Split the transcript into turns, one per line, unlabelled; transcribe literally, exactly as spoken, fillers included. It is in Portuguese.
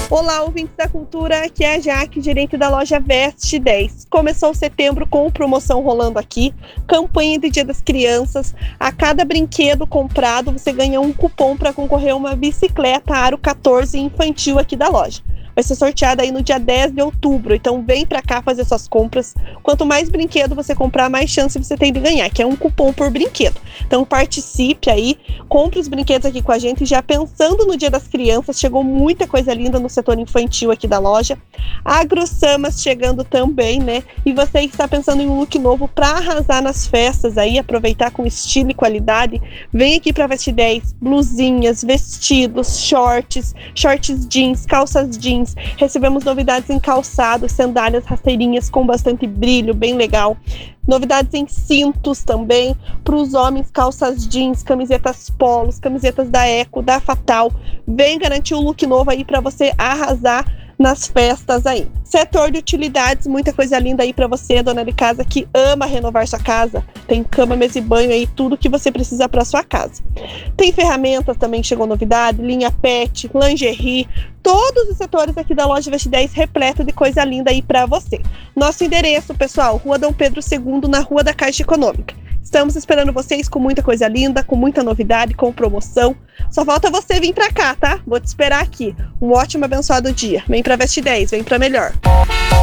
Olá, ouvintes da cultura, aqui é a Jaque, gerente da loja Veste dez. Começou setembro com promoção rolando aqui, campanha de Dia das Crianças. A cada brinquedo comprado, você ganha um cupom para concorrer a uma bicicleta Aro quatorze infantil aqui da loja. Vai ser sorteada aí no dia dez de outubro, então vem pra cá fazer suas compras. Quanto mais brinquedo você comprar, mais chance você tem de ganhar, que é um cupom por brinquedo. Então participe aí, compre os brinquedos aqui com a gente, já pensando no Dia das Crianças. Chegou muita coisa linda no setor infantil aqui da loja. AgroSamas chegando também, né? E você que está pensando em um look novo para arrasar nas festas aí, aproveitar com estilo e qualidade, vem aqui pra Veste dez, blusinhas, vestidos, shorts, shorts jeans, calças jeans. Recebemos novidades em calçados, sandálias, rasteirinhas com bastante brilho, bem legal. Novidades em cintos também, para os homens, calças jeans, camisetas polos, camisetas da Eco, da Fatal. Vem garantir um look novo aí para você arrasar nas festas aí. Setor de utilidades, muita coisa linda aí para você, dona de casa que ama renovar sua casa. Tem cama, mesa e banho aí, tudo que você precisa para sua casa. Tem ferramentas também, chegou novidade, linha pet, lingerie, todos os setores aqui da loja Veste dez repleto de coisa linda aí para você. Nosso endereço, pessoal, Rua Dom Pedro segundo, na Rua da Caixa Econômica. Estamos esperando vocês com muita coisa linda, com muita novidade, com promoção. Só falta você vir pra cá, tá? Vou te esperar aqui. Um ótimo, abençoado dia. Vem pra Veste dez, vem pra melhor.